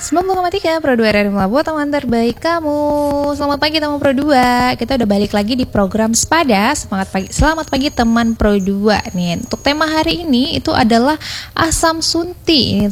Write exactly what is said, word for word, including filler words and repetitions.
sembilan puluh koma tiga Pro dua R R I Melabuh, teman terbaik kamu. Selamat pagi teman Pro dua. Kita udah balik lagi di program Sepada. Semangat pagi, selamat pagi teman Pro dua nih. Untuk tema hari ini itu adalah asam sunti. Ini